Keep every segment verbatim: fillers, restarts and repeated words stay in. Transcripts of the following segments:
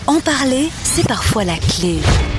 En parler, c'est parfois la clé.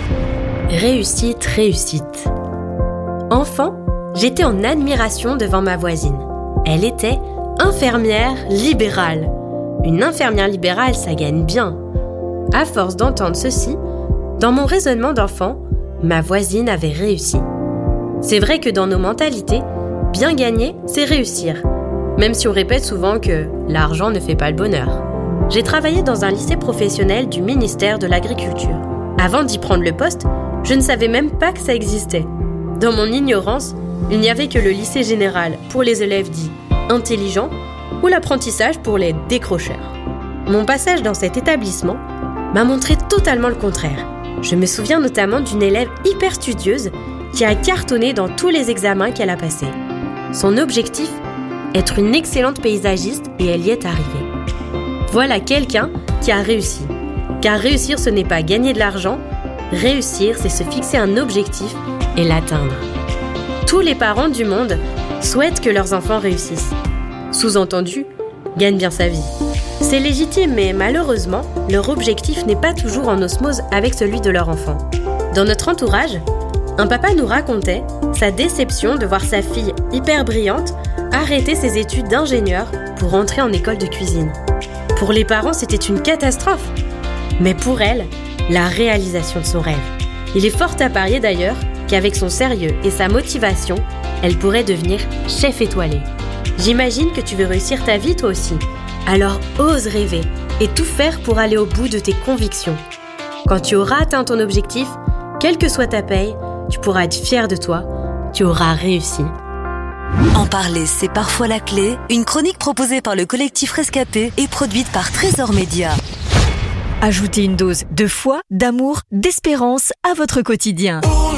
Réussite, réussite. Enfant, j'étais en admiration devant ma voisine. Elle était infirmière libérale. Une infirmière libérale, ça gagne bien. À force d'entendre ceci, dans mon raisonnement d'enfant, ma voisine avait réussi. C'est vrai que dans nos mentalités, bien gagner, c'est réussir. Même si on répète souvent que l'argent ne fait pas le bonheur. J'ai travaillé dans un lycée professionnel du ministère de l'Agriculture. Avant d'y prendre le poste, je ne savais même pas que ça existait. Dans mon ignorance, il n'y avait que le lycée général pour les élèves dits intelligents ou l'apprentissage pour les décrocheurs. Mon passage dans cet établissement m'a montré totalement le contraire. Je me souviens notamment d'une élève hyper studieuse qui a cartonné dans tous les examens qu'elle a passés. Son objectif, être une excellente paysagiste, et elle y est arrivée. Voilà quelqu'un qui a réussi. Car réussir, ce n'est pas gagner de l'argent. Réussir, c'est se fixer un objectif et l'atteindre. Tous les parents du monde souhaitent que leurs enfants réussissent. Sous-entendu, gagnent bien sa vie. C'est légitime, mais malheureusement, leur objectif n'est pas toujours en osmose avec celui de leur enfant. Dans notre entourage, un papa nous racontait sa déception de voir sa fille hyper brillante arrêter ses études d'ingénieur pour entrer en école de cuisine. Pour les parents, c'était une catastrophe. Mais pour elle, la réalisation de son rêve. Il est fort à parier d'ailleurs qu'avec son sérieux et sa motivation, elle pourrait devenir chef étoilé. J'imagine que tu veux réussir ta vie toi aussi. Alors ose rêver et tout faire pour aller au bout de tes convictions. Quand tu auras atteint ton objectif, quelle que soit ta paye, tu pourras être fier de toi, tu auras réussi. En parler, c'est parfois la clé. Une chronique proposée par le collectif Rescapé et produite par Trésor Média. Ajoutez une dose de foi, d'amour, d'espérance à votre quotidien.